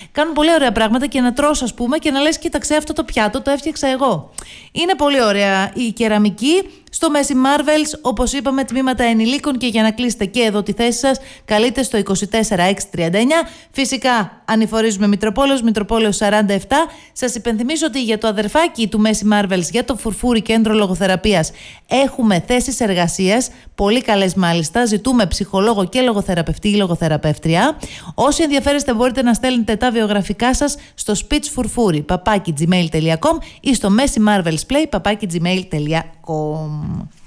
Κάνουν πολύ ωραία πράγματα και να τρως, ας πούμε, και να λες: κοίταξε, αυτό το πιάτο το έφτιαξα εγώ. Είναι πολύ ωραία η κεραμική. Στο Messi Marvels, όπως είπαμε, τμήματα ενηλίκων, και για να κλείσετε και εδώ τη θέση σας, καλείτε στο 24639. Φυσικά, ανηφορίζουμε Μητροπόλεως 47. Σας υπενθυμίζω ότι για το αδερφάκι του Messi Marvels, για το Φουρφούρι Κέντρο Λογοθεραπείας, έχουμε θέσεις εργασίας, πολύ καλές μάλιστα. Ζητούμε ψυχολόγο και λογοθεραπευτή ή λογοθεραπεύτρια. Όσοι ενδιαφέρεστε, μπορείτε να στέλνετε τα βιογραφικά σας στο spitsfurfuri@gmail.com ή στο Messi Marvels Play@gmail.com.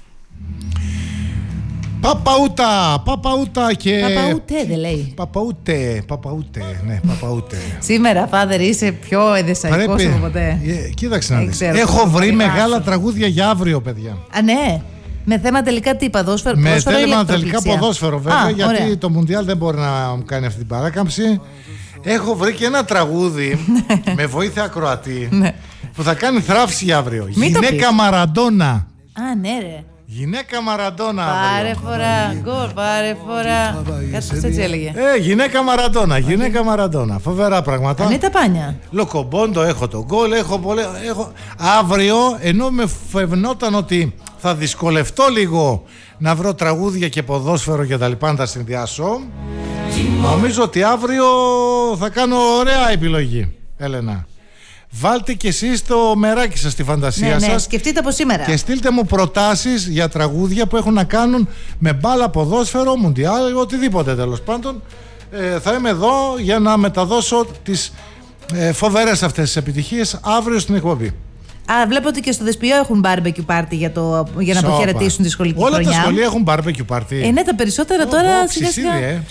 Παπαούτα και... Παπαούτε δεν λέει. Παπαούτε, ναι, παπαούτε. Σήμερα, Φάδερ, είσαι πιο εδεσαϊκός από ποτέ. Κοίταξε να δεις. Έχω βρει μεγάλα τραγούδια για αύριο, παιδιά. Α, ναι. Με θέμα τελικά τι, ποδόσφαιρο? Με θέμα τελικά ποδόσφαιρο, βέβαια, γιατί ωραία. Το Μουντιάλ δεν μπορεί να μου κάνει αυτή την παράκαμψη. Έχω βρει και ένα τραγούδι με βοήθεια ακροατή που θα κάνει θράψη αύριο. Γυναίκα Μαραντόνα. Α, ναι, ρε. Γυναίκα Μαραντόνα. Πάρε φορά, γκολ, πάρε φορά. Κάτι έτσι έλεγε. Γυναίκα Μαραντόνα, γυναίκα Μαραντόνα. Φοβερά πράγματα. Είναι τα πάνια. Λοκομπόντο, έχω τον γκολ, έχω. Αύριο, ενώ με φαινόταν ότι θα δυσκολευτώ λίγο να βρω τραγούδια και ποδόσφαιρο και τα λοιπά να τα συνδυάσω, νομίζω ότι αύριο θα κάνω ωραία επιλογή, Έλενα. Βάλτε κι εσείς το μεράκι σας στη φαντασία σας. Σκεφτείτε από σήμερα. Και στείλτε μου προτάσεις για τραγούδια που έχουν να κάνουν με μπάλα, ποδόσφαιρο, μουντιάλ, οτιδήποτε τέλος πάντων. Θα είμαι εδώ για να μεταδώσω τις φοβερές αυτές τις επιτυχίες αύριο στην εκπομπή. Α, βλέπω ότι και στο Δεσποιό έχουν barbecue party για να αποχαιρετήσουν τη σχολική χρονιά. Όλα τα σχολεία έχουν barbecue party. Ναι, τα περισσότερα τώρα ψησίδι,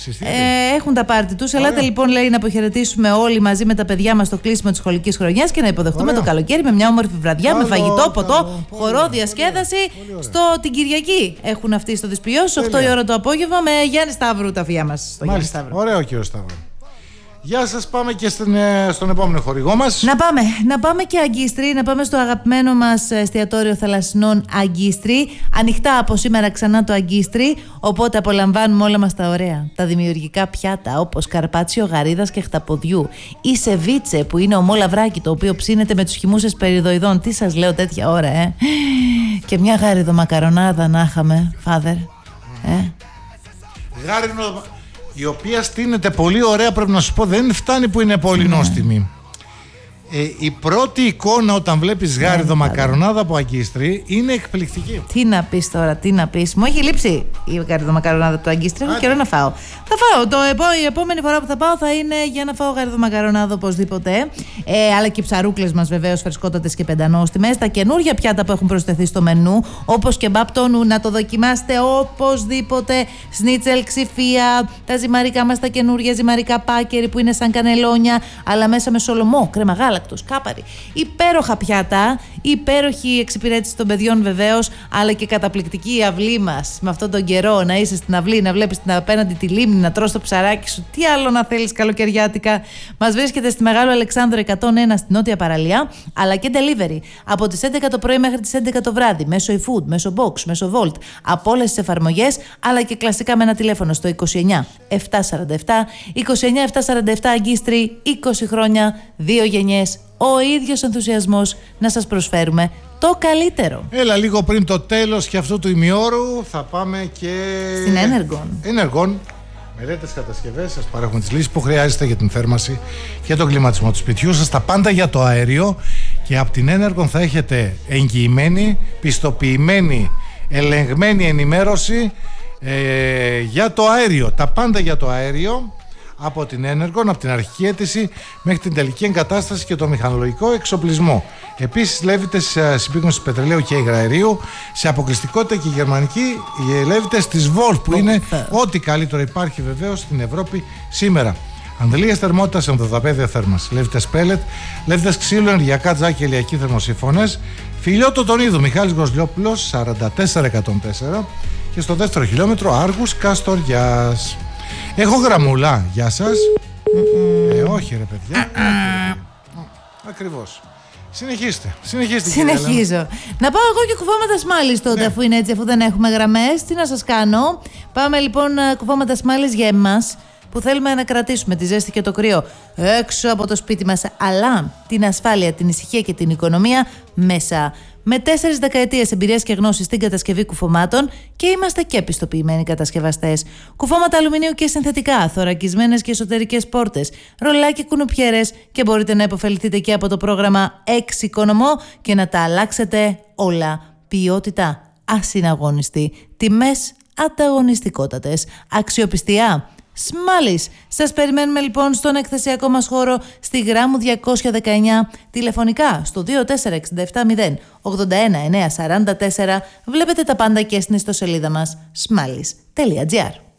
έχουν τα πάρτι τους. Ελάτε λοιπόν, λέει, να αποχαιρετήσουμε όλοι μαζί με τα παιδιά μας στο κλείσιμο της σχολικής χρονιάς και να υποδεχτούμε το καλοκαίρι με μια όμορφη βραδιά, με φαγητό, ποτό, χορό, διασκέδαση. Την Κυριακή έχουν αυτοί στο Δεσποιό, στις 8 η ώρα το απόγευμα, με Γιάννη Σταύρου τα φία μας. Ωραίο, κύριο Σταύρου. Γεια σας, πάμε και στον επόμενο χορηγό μας. Να πάμε και Αγκίστρι, να πάμε στο αγαπημένο μας εστιατόριο θαλασσινών Αγκίστρι. Ανοιχτά από σήμερα ξανά το Αγκίστρι, οπότε απολαμβάνουμε όλα μας τα ωραία. Τα δημιουργικά πιάτα όπως καρπάτσιο γαρίδας και χταποδιού ή σεβίτσε που είναι ομόλαυράκι το οποίο ψήνεται με τους χυμούς εσπεριδοειδών. Τι σας λέω τέτοια ώρα, Και μια γάριδο μακαρονάδα να είχαμε, Φάδερ. Γάριδο, η οποία στείνεται πολύ ωραία, πρέπει να σου πω, δεν φτάνει που είναι πολύ νόστιμη. Η πρώτη εικόνα όταν βλέπεις γάριδο μακαρονάδα από Αγκίστρι είναι εκπληκτική. Τι να πεις τώρα, τι να πεις. Μου έχει λείψει η γάριδο μακαρονάδα του Αγκίστρι. Έχω καιρό να φάω. Θα φάω. Η επόμενη φορά που θα πάω θα είναι για να φάω γάριδο μακαρονάδα οπωσδήποτε. Αλλά και οι ψαρούκλες μας βεβαίως φρεσκότατες και πεντανόστιμες. Τα καινούργια πιάτα που έχουν προσθεθεί στο μενού, όπως και μπαπτόνου, να το δοκιμάστε οπωσδήποτε. Σνίτσελ, ξυφία, τα ζυμαρικά μας, τα καινούργια ζυμαρικά πάκερι που είναι σαν κανελόνια, αλλά μέσα με σολομό, κρέμα γάλακτος, κάπαρι. Υπέροχα πιάτα, υπέροχη εξυπηρέτηση των παιδιών βεβαίως, αλλά και καταπληκτική η αυλή μας. Με αυτόν τον καιρό να είσαι στην αυλή, να βλέπεις την απέναντι τη λίμνη, να τρως το ψαράκι σου. Τι άλλο να θέλεις καλοκαιριάτικα. Μας βρίσκεται στη Μεγάλο Αλεξάνδρο 101 στην Νότια Παραλία, αλλά και delivery από τις 11 το πρωί μέχρι τις 11 το βράδυ, μέσω eFood, μέσω Box, μέσω Volt, από όλες τις εφαρμογές, αλλά και κλασικά με ένα τηλέφωνο στο 29 747 29 747 Αγκίστρι, 20 χρόνια, 2 γενιές, ο ίδιος ενθουσιασμός να σας προσφέρουμε το καλύτερο. Έλα, λίγο πριν το τέλος και αυτού του ημιώρου θα πάμε και στην Energon. Μελέτες, κατασκευές, σας παρέχουμε τις λύσεις που χρειάζεστε για την θέρμανση και τον κλιματισμό του σπιτιού σας, τα πάντα για το αέριο, και από την Energon θα έχετε εγγυημένη, πιστοποιημένη, ελεγμένη ενημέρωση για το αέριο. Τα πάντα για το αέριο από την Energon, από την αρχική αίτηση μέχρι την τελική εγκατάσταση και το μηχανολογικό εξοπλισμό. Επίσης, λέβητες συμπίκνωσης πετρελαίου και υγραερίου σε αποκλειστικότητα και γερμανική λέβητες της Volt, που είναι ό,τι καλύτερο υπάρχει βεβαίως στην Ευρώπη σήμερα. Αντλίες θερμότητας, ενδοδαπέδια θέρμανση, λέβητες πέλετ, λέβητες ξύλου, ενεργειακά τζάκια, ηλιακοί θερμοσύφωνες. Φιλιότο τον Ίδου, Μιχάλης Γκοσλιόπουλος, 44-104, και στο δεύτερο χιλιόμετρο Άργους Καστοριάς. Έχω γραμμούλα, γεια σας. Όχι ρε παιδιά. Ακριβώς. Συνεχίστε. Συνεχίζω. Να πάω εγώ και κουφώματα σμάλις τότε, αφού είναι έτσι, αφού δεν έχουμε γραμμές. Τι να σας κάνω. Πάμε λοιπόν κουφώματα σμάλις για εμάς. που θέλουμε να κρατήσουμε τη ζέστη και το κρύο έξω από το σπίτι μας, αλλά την ασφάλεια, την ησυχία και την οικονομία μέσα. Με 4 δεκαετίες εμπειρίας και γνώσης στην κατασκευή κουφωμάτων και είμαστε και επιστοποιημένοι κατασκευαστές. Κουφώματα αλουμινίου και συνθετικά, θωρακισμένες και εσωτερικές πόρτες, ρολά και κουνουπιέρες, και μπορείτε να υποφεληθείτε και από το πρόγραμμα Εξοικονομώ και να τα αλλάξετε όλα. Ποιότητα ασυναγώνιστη, τιμές ανταγωνιστικότατες, αξιοπιστία Σμάλης. Σας περιμένουμε λοιπόν στον εκθεσιακό μας χώρο στη Γράμμου 219, τηλεφωνικά στο 24670 81944. Βλέπετε τα πάντα και στην ιστοσελίδα μας smalis.gr.